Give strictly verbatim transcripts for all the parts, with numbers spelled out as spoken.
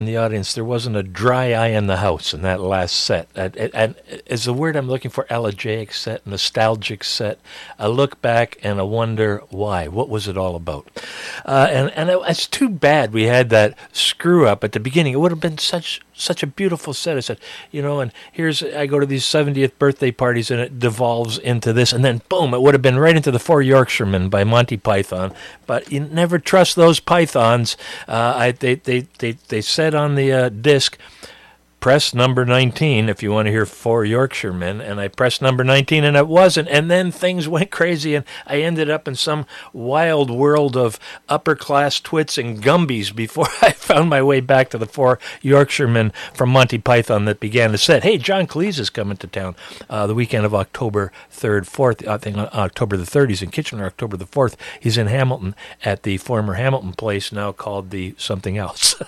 in the audience, there wasn't a dry eye in the house in that last set. And, and, and is the word I'm looking for elegiac set, nostalgic set, a look back and a wonder why. What was it all about? Uh, and and it, it's too bad we had that screw up at the beginning. It would have been such such a beautiful set. I said, you know, and here's, I go to these seventieth birthday parties and it devolves into this, and then boom, it would have been right into the Four Yorkshiremen by Monty Python. But you never trust those pythons. Uh, I, they, they, they, they said on the uh, disc, press number nineteen if you want to hear Four Yorkshiremen, and I pressed number nineteen and it wasn't, and then things went crazy and I ended up in some wild world of upper class twits and Gumbies before I found my way back to the Four Yorkshiremen from Monty Python that began to set. Hey, John Cleese is coming to town uh, the weekend of October third, fourth, I think October the third. He's in Kitchener. October the fourth, he's in Hamilton at the former Hamilton place, now called the something else.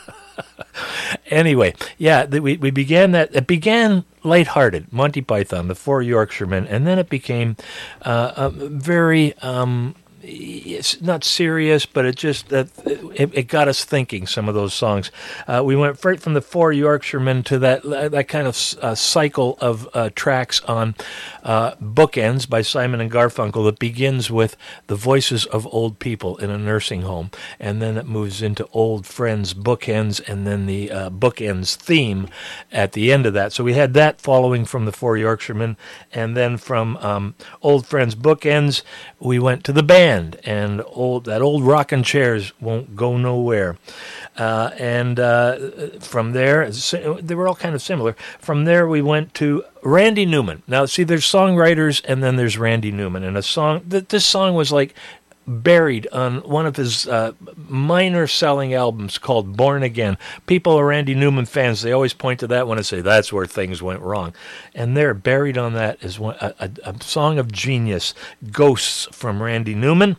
Anyway, yeah, we we began that. It began lighthearted, Monty Python, the Four Yorkshiremen, and then it became uh, a very um, it's not serious, but it just uh, it, it got us thinking. Some of those songs, uh, we went right from the Four Yorkshiremen to that that kind of uh, cycle of uh, tracks on uh, Bookends by Simon and Garfunkel that begins with the voices of old people in a nursing home, and then it moves into Old Friends Bookends, and then the uh, Bookends theme at the end of that. So we had that following from the Four Yorkshiremen, and then from um, Old Friends Bookends, we went to the band. And old that old rocking chairs won't go nowhere, uh, and uh, from there they were all kind of similar. From there we went to Randy Newman. Now, see, there's songwriters, and then there's Randy Newman, and a song that this song was like buried on one of his uh, minor selling albums called Born Again. People are Randy Newman fans. They always point to that one and say, that's where things went wrong. And there, buried on that, is one, a, a, a song of genius, Ghosts from Randy Newman.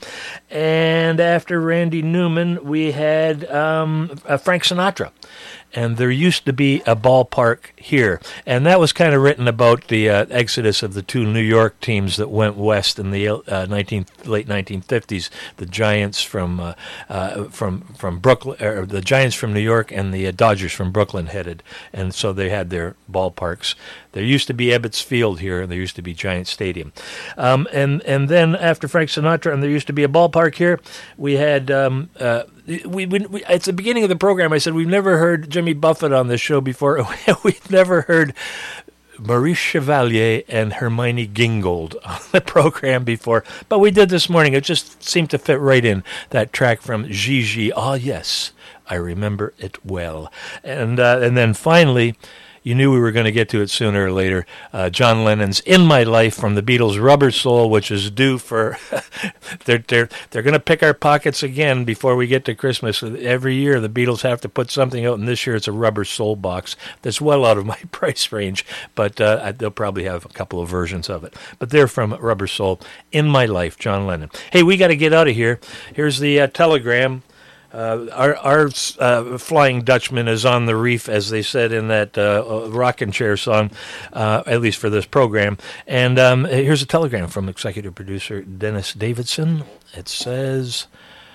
And after Randy Newman, we had um, uh, Frank Sinatra. And there used to be a ballpark here. And that was kind of written about the uh, exodus of the two New York teams that went west in the uh, nineteen, late nineteen fifties. The Giants from uh, uh, from from Brooklyn, or the Giants from New York, and the uh, Dodgers from Brooklyn headed. And so they had their ballparks. There used to be Ebbets Field here, and there used to be Giant Stadium. Um, and, and then after Frank Sinatra, and there used to be a ballpark here, we had... Um, uh, We, we, we at the beginning of the program, I said we've never heard Jimmy Buffett on this show before. We've never heard Maurice Chevalier and Hermione Gingold on the program before, but we did this morning. It just seemed to fit right in, that track from Gigi. Ah, yes, I remember it well. And uh, and then finally, you knew we were going to get to it sooner or later. Uh, John Lennon's "In My Life" from the Beatles' "Rubber Soul," which is due for they're they're they're going to pick our pockets again before we get to Christmas. Every year the Beatles have to put something out, and this year it's a Rubber Soul box that's well out of my price range, but uh, they'll probably have a couple of versions of it. But they're from Rubber Soul. "In My Life," John Lennon. Hey, we got to get out of here. Here's the uh, telegram. Uh, our our uh, Flying Dutchman is on the reef, as they said in that uh, rocking chair song, uh, at least for this program. And um, here's a telegram from executive producer Dennis Davidson. It says,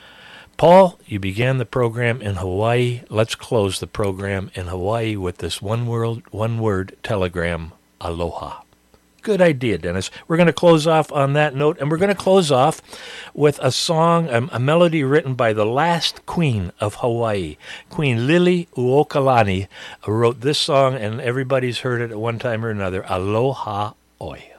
Paul, you began the program in Hawaii. Let's close the program in Hawaii with this one word, one word telegram, aloha. Good idea, Dennis. We're going to close off on that note, and we're going to close off with a song, a, a melody written by the last queen of Hawaii. Queen Lili Uokalani wrote this song, and everybody's heard it at one time or another, Aloha Oi.